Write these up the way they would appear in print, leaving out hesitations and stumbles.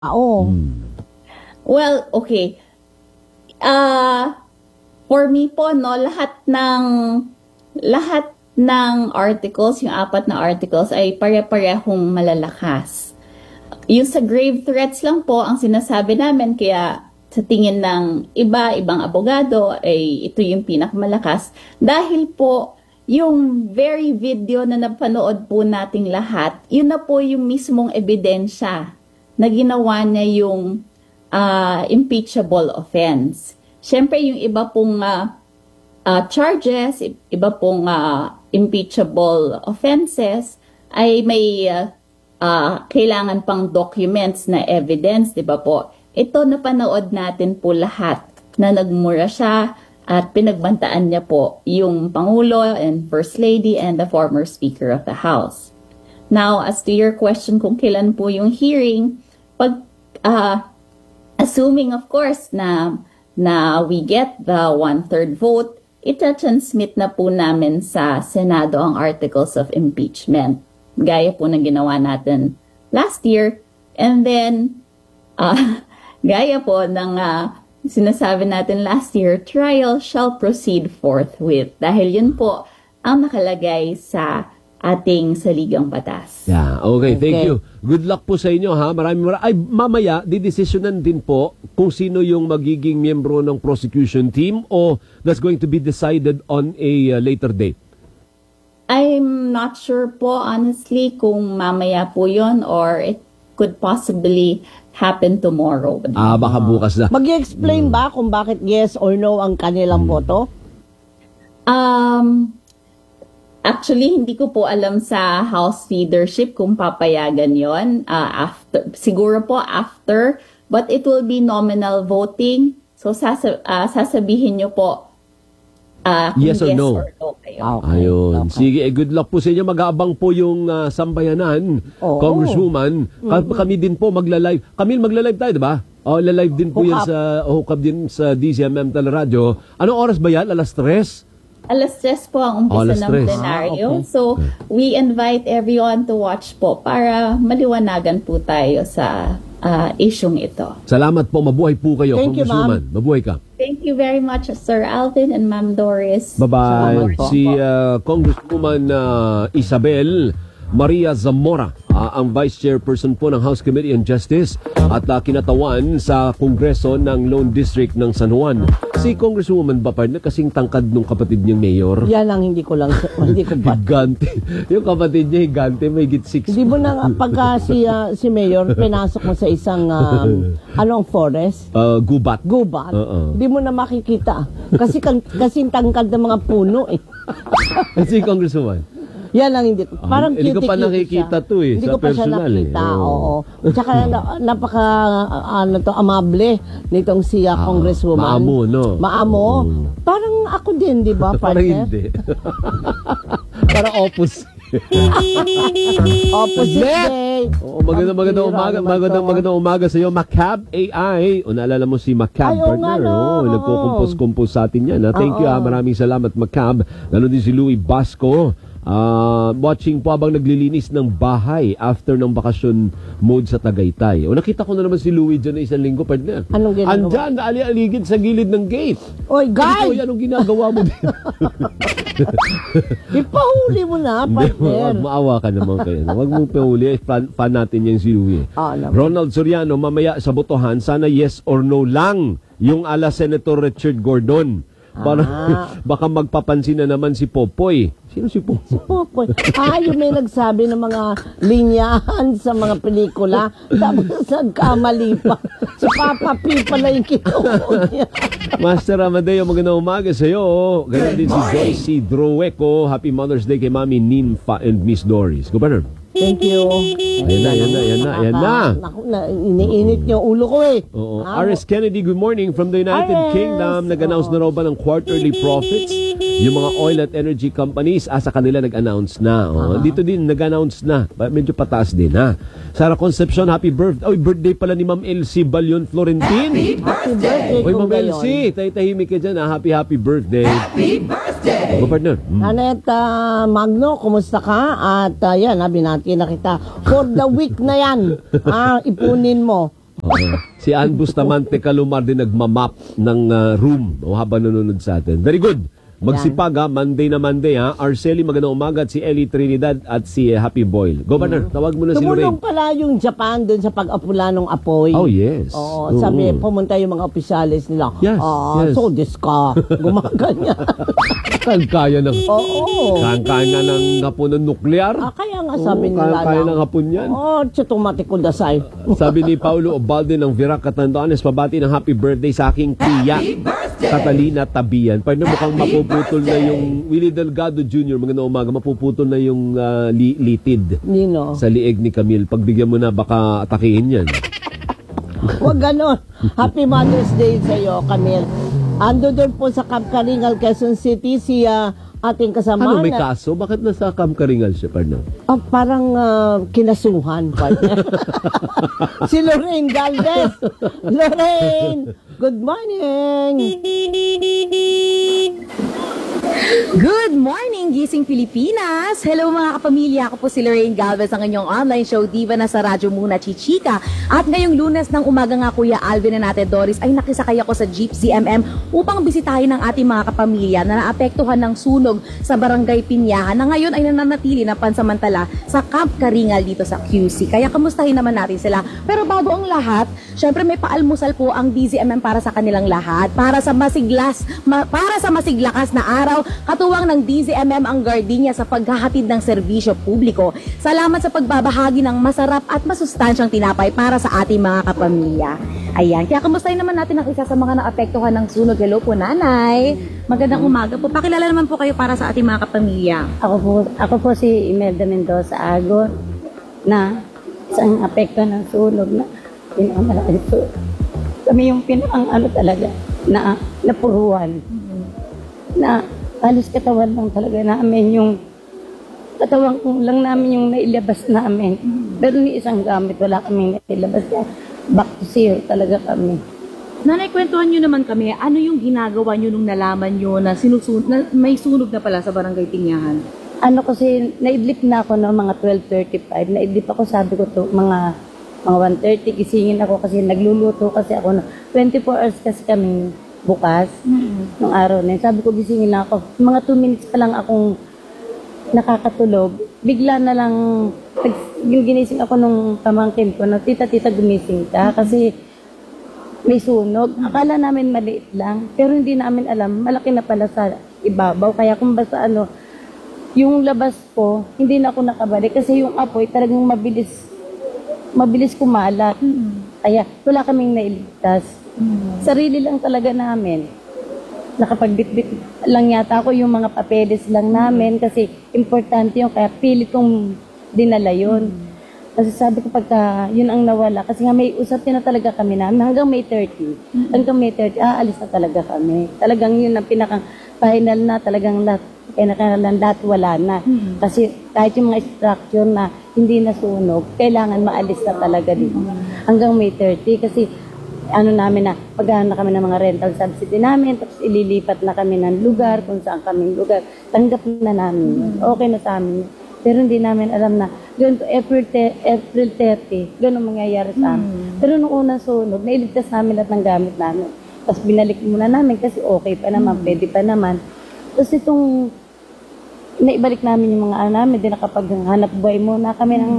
Oo. Well, okay. For me po, no, lahat ng articles, yung 4 na articles ay pare-parehong malalakas. Yung sa grave threats lang po ang sinasabi namin, kaya sa tingin ng ibang abogado ay ito yung pinakamalakas dahil po yung very video na napanood po nating lahat, yun na po yung mismong ebidensya na ginawa niya yung impeachable offense. Siyempre, yung iba pong charges, iba pong impeachable offenses, ay may kailangan pang documents na evidence, di ba po? Ito napanood natin po lahat na nagmura siya at pinagbantaan niya po yung Pangulo and First Lady and the former Speaker of the House. Now, as to your question kung kailan po yung hearing, assuming of course na we get the 1/3 vote, ita-transmit na po namin sa Senado ang articles of impeachment. Gaya po ng ginawa natin last year. And then, gaya po ng sinasabi natin last year, trial shall proceed forthwith. Dahil yun po ang nakalagay sa ating saligang batas. Yeah, okay, thank you. Good luck po sa inyo, ha. Maraming ay mamaya didesisyonan din po kung sino yung magiging miyembro ng prosecution team o that's going to be decided on a later date. I'm not sure po honestly kung mamaya po yun or it could possibly happen tomorrow. Baka bukas na. Mag-i-explain ba kung bakit yes or no ang kanilang boto? Actually, hindi ko po alam sa House leadership kung papayagan yon. Siguro po after, but it will be nominal voting. So sasabihin nyo po kung yes or no kayo. Okay. Ayun. Sige, good luck po sa inyo. Mag-aabang po yung sambayanan, Congresswoman. Kami din po magla-live. Camille, magla-live tayo, di ba? La-live din po yan sa Hukab din sa DZMM Teleradio. Anong oras ba yan? Alas 3? Alas 3 po ang umpisa ng plenaryo. So, we invite everyone to watch po para maliwanagan po tayo sa isyong ito. Salamat po. Mabuhay po kayo, Thank you, Congresswoman. Mabuhay ka. Thank you very much, Sir Alvin and Ma'am Doris. Bye-bye. Si Congresswoman Isabel Maria Zamora, ang Vice Chairperson po ng House Committee on Justice at kinatawan sa Kongreso ng Lone District ng San Juan. Si Congresswoman ba partner kasing tangkad nung kapatid niyang mayor? Yan ang hindi ko bat. Higante. Yung kapatid niya higante, may git 6. Hindi mo na pagka si Mayor pinasok mo sa isang anong forest? Gubat. Gubat. Hindi mo na makikita. Kasi tangkad ng mga puno eh. Si Congresswoman. Yan ang hindi. Parang hindi ko pa nakikita siya. to eh. Hindi sa ko pa siya personal nakita. eh. Oo. Tsaka napaka amable nitong si Congresswoman. Maamo, no? Maamo. Parang ako din, di ba, Parang partner? hindi. Parang opposite. Opposite day. Oo, magandang umaga sa iyo, Macab AI. O naalala mo si Macab, Ay, oo nga, partner? no. Nagkukumpos-kumpos sa atin yan. Thank you, maraming salamat, Macab. Ganon din si Louie Basco. Watching po habang naglilinis ng bahay after ng bakasyon mode sa Tagaytay. O nakita ko na naman si Louie dyan na isang linggo, partner. Anong ginagawa? Andyan, ali-aligid sa gilid ng gate. Oy, guys! Ito, anong ginagawa mo din? Ipahuli mo na, partner. Maawa ka naman kayo. Huwag mong pahuli. Fan natin yan si Louie. Ronald Soriano, mamaya sa botohan, sana yes or no lang yung ala Senator Richard Gordon. Para baka magpapansin na naman si Popoy. Sino si Popoy? Si Popoy. Yung may nagsabi ng mga linyahan sa mga pelikula. Tapos nagkamali pa. Si Papa P pala yung kinuha niya. Master Amadeo, magandang umaga sa iyo. Ganyan din si Joyce Droeco. Happy Mother's Day kay Mami Ninfa and Miss Doris. Governor. Thank you. Ayan na. Naku, iniinit niyo ulo ko eh. Oo. R.S. Kennedy, good morning from the United Kingdom. Nag-announce na raw ba ng quarterly profits? Yung mga oil at energy companies, sa kanila nag-announce na. Dito din, nag-announce na. Medyo pataas din, ha? Sara Concepcion, happy birthday. Oy, birthday pala ni Ma'am Elsie Balion Florentin. Happy birthday. Oy, Ma'am Elsie, tahimik ka dyan, ha? Happy birthday. Happy birthday. Partner. Nanette Magno, kumusta ka? At yan, binati na kita. For the week na yan, ipunin mo. Si Ann Bustamante Calumar din nagmamap ng room habang nanonood sa atin. Very good. Magsipag ha, Monday na Monday ha. Arceli, magandang umaga at si Ellie Trinidad at si Happy Boyle. Governor, tawag mo na si Tumulong Lorraine. pala yung Japan dun sa pag-apula ng apoy. Oh, yes. Oo, sabi, pumunta yung mga opisyalis nila. Yes, yes. So this ka. Gumaganya. Kaya ng... Oo. Kaya nga ng hapon ng nuklear. Kaya nga sabi nila Kaya ng hapon yan. chutumati ko dasay. Sabi ni Paulo Obalde ng Virac Catanduanes, pabati ng happy birthday sa aking tiya, Catalina Tabian. Paano mukhang mapuputol na yung Willie Delgado Jr., magandang umaga, mapuputol na yung litid Nino. sa lieg ni Camille. Pagbigyan mo na, baka atakihin yan. Huwag ganon. Happy Mother's Day sa iyo, Camille. Ando doon po sa Camp Karingal, Quezon City, si ating kasama. Ano, may kaso? Bakit nasa Camp Karingal siya, partner? Parang kinasuhan, partner. Si Lorraine Galvez. Lorraine, good morning. Good morning, Gising Pilipinas! Hello mga kapamilya, ako po si Lorraine Galvez, ang inyong online show diva na sa Radyo Muna Chichika. At ngayong Lunes ng umaga nga Kuya Alvin na natin Doris ay nakisakay ako sa Jeep CMM upang bisitahin ng ating mga kapamilya na naapektuhan ng sunog sa Barangay Pinyahan na ngayon ay nananatili na pansamantala sa Camp Karingal dito sa QC. Kaya kamustahin naman natin sila. Pero bago ang lahat, syempre may paalmusal po ang DZMM para sa kanilang lahat. Para sa masiglakas na araw, katuwang ng DZMM ang gardenia sa paghahatid ng serbisyo publiko. Salamat sa pagbabahagi ng masarap at masustansyang tinapay para sa ating mga kapamilya. Ayan, kaya kamustahin naman natin ang isa sa mga naapektuhan ng sunog. Hello po, Nanay. Magandang umaga po. Pakilala naman po kayo para sa ating mga kapamilya. Ako po si Imelda Mendoza Agon na isang apekto ng sunog na pinakamalaki po. Kami yung talaga na napuruan. Na halos katawan lang talaga namin yung katawan lang namin yung nailabas namin. Pero ni isang gamit wala kaming nailabas. Back to zero talaga kami. Nanay, kwentuhan nyo naman kami, ano yung ginagawa nyo nung nalaman nyo na, na may sunog na pala sa Barangay Pinyahan? Ano kasi, naidlip na ako no, mga 12:35. Naidlip ako, sabi ko to, mga 1:30, gisingin ako kasi nagluluto kasi ako. No, 24 hours kasi kami bukas, nung araw na yun. Sabi ko, gisingin na ako. Mga 2 minutes pa lang akong nakakatulog. Bigla na lang, ginising ako nung pamangkin ko na, tita, gumising ka. Kasi may sunog. Akala namin maliit lang, pero hindi namin alam, malaki na pala sa ibabaw. Kaya kung basta yung labas ko, hindi na ako nakabalik kasi yung apoy talagang mabilis kumalat. Kaya wala kaming nailigtas. Sarili lang talaga namin. Nakapagbitbit lang yata ako yung mga papeles lang namin kasi importante yung kaya pilit kong dinala yun. Kasi sabi ko pagka yun ang nawala, kasi nga may usapin na talaga kami namin hanggang May 30. Hanggang May 30, aalis na talaga kami. Talagang yun ang pinaka-final na talagang lahat wala na. Kasi kahit yung mga structure na hindi nasunog, kailangan maalis na talaga dito. Hanggang May 30 kasi namin na paghahanap na kami ng mga rental subsidy namin, tapos ililipat na kami ng lugar, kung saan kaming lugar, tanggap na namin. Okay na sa amin. Pero hindi namin alam na ganito, April 30, gano'n mangyayari sa amin. Pero nung unang sunog, nailigtas namin lahat ng gamit namin. Tapos binalik muna namin kasi okay pa naman, pwede pa naman. Tapos itong naibalik namin yung mga namin, din nakapaghanap buhay muna kami ng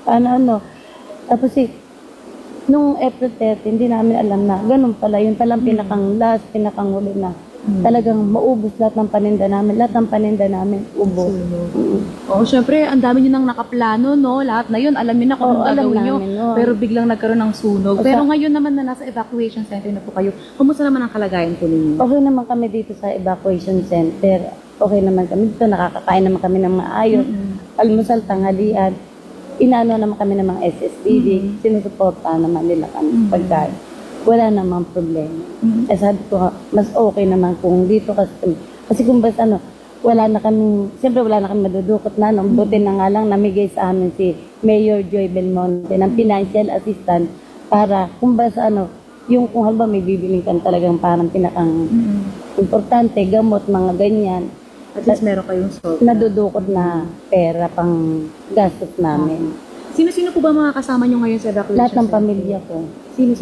Tapos nung April 30, hindi namin alam na ganun pala, yun palang pinakang huli na. Talagang maubos lahat ng paninda namin, ubos. Oo, syempre, ang dami nyo nang nakaplano, no? Lahat na yun, alam nyo na kung anong gagawin nyo. Pero biglang nagkaroon ng sunog. Pero ngayon naman na nasa evacuation center na po kayo, kumusta naman ang kalagayan po ninyo? Okay naman kami dito sa evacuation center. Okay naman kami dito, nakakakain naman kami ng maayos. Almusal, tanghalian. Inaano naman kami ng mga SSDD. Sinusuportahan naman nila kami pagkain. Wala namang problema. Sabi ko, mas okay naman kung dito kasi kung basta wala na kami madudukot na. Buti na nga lang namigay sa amin si Mayor Joy Belmonte ng financial assistant para kung basta yung kung halimbawa may bibiling kan talagang parang pinakang importante, gamot, mga ganyan. At least meron kayong solve. Nadudukot na pera pang gastos namin. Sino-sino po ba mga kasama nyo ngayon sa evacuation Lahat ng center? pamilya ko. Sino